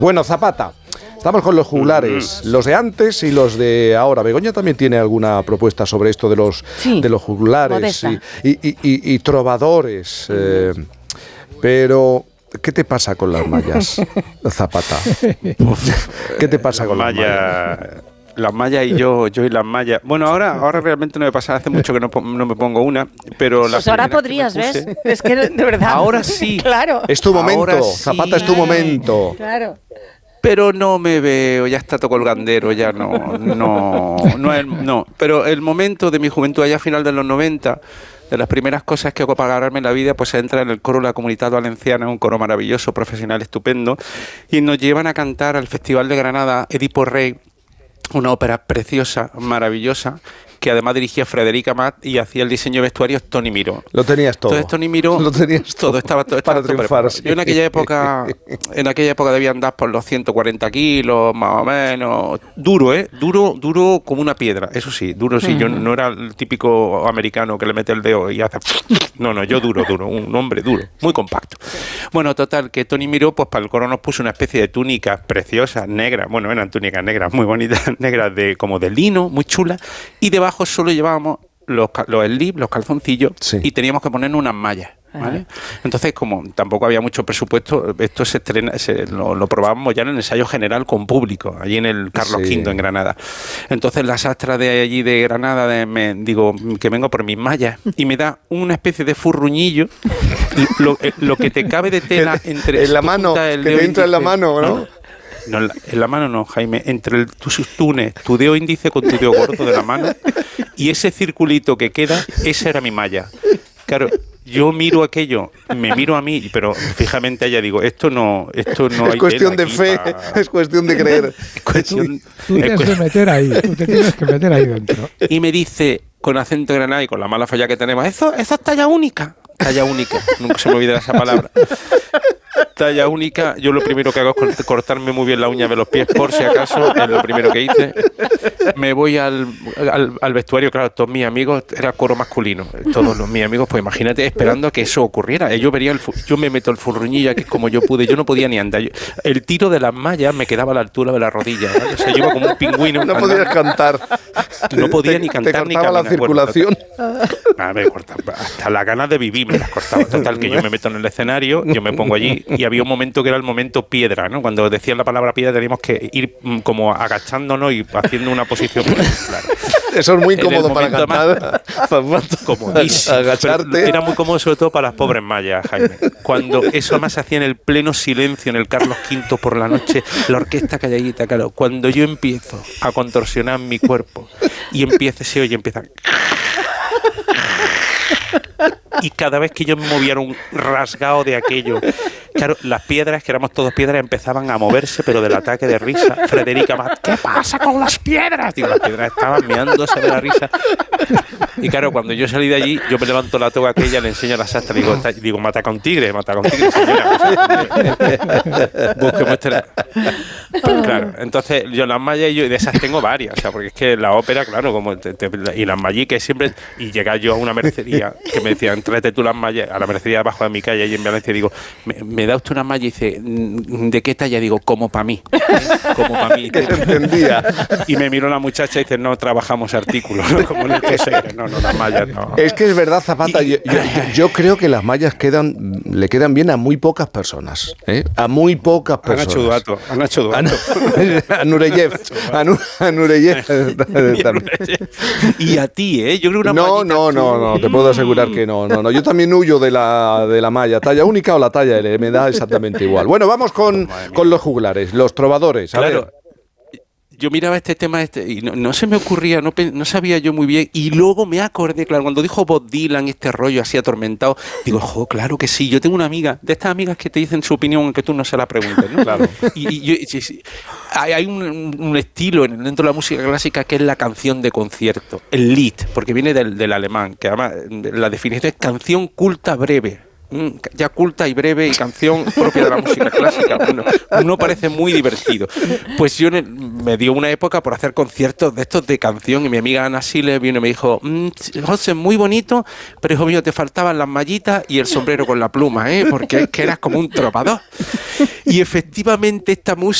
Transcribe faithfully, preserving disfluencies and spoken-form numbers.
Bueno, Zapata, estamos con los juglares, los de antes y los de ahora. Begoña también tiene alguna propuesta sobre esto de los, sí, de los juglares y, y, y, y, y trovadores. Eh, pero, ¿qué te pasa con las mallas, Zapata? ¿Qué te pasa con las mallas? Las mallas y yo, yo y las mallas. Bueno, ahora, ahora realmente no me pasa, hace mucho que no, no me pongo una, pero la pues ahora podrías, puse, ¿ves? Es que de verdad. Ahora sí. Claro. Es tu momento, sí. Zapata, es tu momento. Claro. Pero no me veo, ya está todo colgandero, ya no, no, no, es, no. Pero el momento de mi juventud, allá a final de los noventa, de las primeras cosas que hago para ganarme la vida, pues entra en el coro de la Comunitat Valenciana, un coro maravilloso, profesional, estupendo, y nos llevan a cantar al Festival de Granada Edipo Rey, una ópera preciosa, maravillosa, que además dirigía Frederica Matt y hacía el diseño de vestuarios Tony Miró. Lo tenías todo. Entonces Tony Miró, lo tenías todo, todo estaba todo estaba para todo triunfar. Sí. Yo en aquella época, en aquella época debía andar por los ciento cuarenta kilos, más o menos. Duro, ¿eh? Duro, duro como una piedra. Eso sí, duro sí. Uh-huh. Yo no era el típico americano que le mete el dedo y hace... No, no, yo duro, duro. Un hombre duro, muy compacto. Bueno, total, que Tony Miró, pues para el coro nos puso una especie de túnicas preciosas, negras. Bueno, eran túnicas negras, muy bonitas, negras de como de lino, muy chulas. Y debajo solo llevábamos los, los slips, los calzoncillos, sí, y teníamos que ponernos unas mallas, ¿vale? Entonces, como tampoco había mucho presupuesto, esto se estrena, se, lo, lo probábamos ya en el ensayo general con público, allí en el Carlos sí. quinto en Granada. Entonces la sastra de allí de Granada, de, me, digo, que vengo por mis mallas, y me da una especie de furruñillo, lo, lo que te cabe de tela entre... En la mano, que te entra en la mano, ¿no? ¿no? No, en, la, en la mano no, Jaime, entre el, tus tunes, tu dedo índice con tu dedo gordo de la mano y ese circulito que queda, esa era mi malla. Claro, yo miro aquello, me miro a mí, pero fijamente a ella digo, esto no, esto no es hay cuestión de fe, pa... es cuestión de creer. Es cuestión, tú, tú tienes es cu... que meter ahí, tú te tienes que meter ahí dentro. Y me dice, con acento granada y con la mala falla que tenemos, eso, eso es talla única. Talla única, nunca se me olvida esa palabra. Talla única, yo lo primero que hago es cortarme muy bien la uña de los pies, por si acaso, es lo primero que hice. Me voy al, al, al vestuario, claro, todos mis amigos, era coro masculino, todos los mis amigos, pues imagínate, esperando a que eso ocurriera. Yo vería el, yo me meto el furruñillo aquí como yo pude, yo no podía ni andar. Yo, el tiro de las mallas me quedaba a la altura de la rodilla, ¿vale? O sea, yo iba como un pingüino. No podías cantar. No podía te, ni cantar te cortaba ni caminar. La circulación. Bueno, a ver, cortaba, hasta las ganas de vivir me las cortaba. Total, que yo me meto en el escenario, yo me pongo allí y había un momento que era el momento piedra, ¿no? Cuando decían la palabra piedra teníamos que ir como agachándonos y haciendo una posición claro. Eso es muy cómodo para cantar. Comodísimo. Agacharte. Era muy cómodo sobre todo para las pobres mallas, Jaime. Cuando eso además se hacía en el pleno silencio, en el Carlos quinto por la noche, la orquesta calladita, claro. Cuando yo empiezo a contorsionar mi cuerpo y empieza, se oye, empieza... Y cada vez que yo me movía un rasgado de aquello, claro, las piedras, que éramos todos piedras, empezaban a moverse, pero del ataque de risa. Frederica Matt, ¿qué pasa con las piedras? Digo, las piedras estaban meándose de la risa. Y claro, cuando yo salí de allí, yo me levanto la toga aquella, le enseño a la sastra, digo, digo, mata con tigre, mata con tigre, señora. Busque muestra. Claro, entonces yo las mallas y yo, de esas tengo varias, o sea, porque es que la ópera, claro, como te, te, y las malliques siempre, y llegar yo a una mercería que me decían, tráete tú las mallas, a la mercería abajo de mi calle, ahí en Valencia, digo, me, me da usted una malla y dice, ¿de qué talla? Digo, como para mí, como para mí. Que se entendía. Y me miró la muchacha y dice, no trabajamos artículos, ¿no? Como en el que se, no, no, las mallas no. Es que es verdad, Zapata, yo, yo, yo creo que las mallas quedan, le quedan bien a muy pocas personas, ¿eh? A muy pocas personas. Han hecho duato, han hecho duato. A Nureyev, a, Nu, a Nureyev. Y a ti, ¿eh? Yo creo una No, no, no, no, te puedo asegurar que no, no, no. Yo también huyo de la, de la malla, talla única o la talla L, me da exactamente igual. Bueno, vamos con, con los juglares, los trovadores. A claro. ver. Yo miraba este tema este, y no, no se me ocurría, no, no sabía yo muy bien, y luego me acordé, claro, cuando dijo Bob Dylan, este rollo así atormentado, digo, jo, claro que sí, yo tengo una amiga, de estas amigas que te dicen su opinión aunque tú no se la preguntes, ¿no? Claro. Y, y yo, y, y, hay, hay un, un estilo dentro de la música clásica que es la canción de concierto, el Lied, porque viene del, del alemán, que además la definición es canción culta breve. ya culta y breve y canción propia de la música clásica. Uno, uno parece muy divertido. Pues yo me dio una época por hacer conciertos de estos de canción y mi amiga Ana Siles vino y me dijo, mmm, José, muy bonito, pero hijo mío, te faltaban las mallitas y el sombrero con la pluma, ¿eh? Porque es que eras como un trovador. Y efectivamente esta música